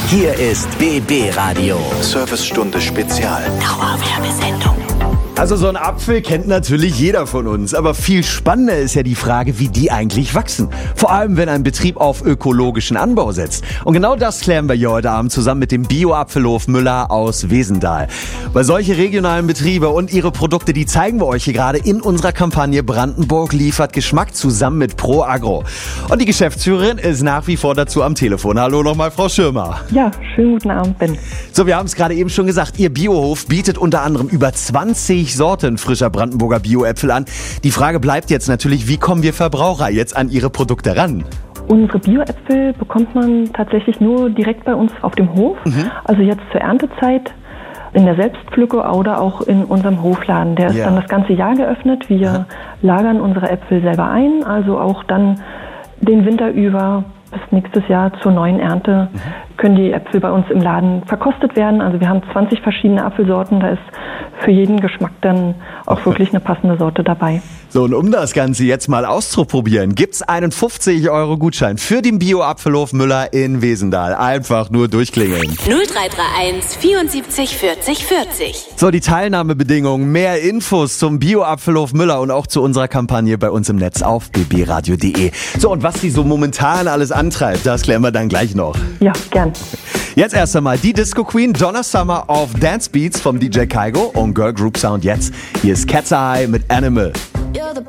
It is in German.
Hier ist BB Radio. Servicestunde Spezial. Dauerwerbesendung. Also so ein Apfel kennt natürlich jeder von uns, aber viel spannender ist ja die Frage, wie die eigentlich wachsen. Vor allem, wenn ein Betrieb auf ökologischen Anbau setzt. Und genau das klären wir hier heute Abend zusammen mit dem Bio-Apfelhof Müller aus Wesendal. Weil solche regionalen Betriebe und ihre Produkte, die zeigen wir euch hier gerade in unserer Kampagne Brandenburg liefert Geschmack zusammen mit Pro Agro. Und die Geschäftsführerin ist nach wie vor dazu am Telefon. Hallo nochmal, Frau Schirmer. Ja, schönen guten Abend, Ben. So, wir haben es gerade eben schon gesagt, Ihr Biohof bietet unter anderem über 20 Sorten frischer Brandenburger Bio-Äpfel an. Die Frage bleibt jetzt natürlich, wie kommen wir Verbraucher jetzt an ihre Produkte ran? Unsere Bio-Äpfel bekommt man tatsächlich nur direkt bei uns auf dem Hof. Also jetzt zur Erntezeit in der Selbstpflücke oder auch in unserem Hofladen. Der ist dann das ganze Jahr geöffnet. Wir lagern unsere Äpfel selber ein, also auch dann den Winter über bis nächstes Jahr zur neuen Ernte können die Äpfel bei uns im Laden verkostet werden. Also wir haben 20 verschiedene Apfelsorten, da ist für jeden Geschmack dann auch wirklich eine passende Sorte dabei. So, und um das Ganze jetzt mal auszuprobieren, gibt's einen 50-Euro-Gutschein für den Bio-Apfelhof Müller in Wesendal. Einfach nur durchklingeln. 0331 74 40 40. So, die Teilnahmebedingungen, mehr Infos zum Bio-Apfelhof Müller und auch zu unserer Kampagne bei uns im Netz auf bbradio.de. So, und was die so momentan alles antreibt, das klären wir dann gleich noch. Ja, gern. Jetzt erst einmal die Disco Queen Donna Summer auf Dance Beats vom DJ Kaigo und Girl Group Sound jetzt. Hier ist Cat's Eye mit Animal. You're the